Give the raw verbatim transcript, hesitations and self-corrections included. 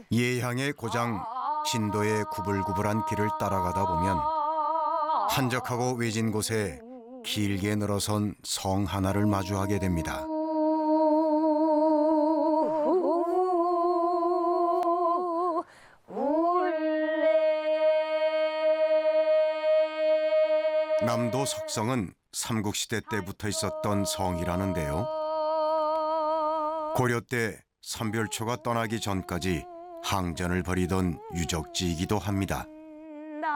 예향의 고장 진도의 구불구불한 길을 따라가다 보면 한적하고 외진 곳에 길게 늘어선 성 하나를 마주하게 됩니다. 남도 석성은 삼국시대 때부터 있었던 성이라는데요. 고려 때 선별초가 떠나기 전까지 항전을 벌이던 유적지이기도 합니다.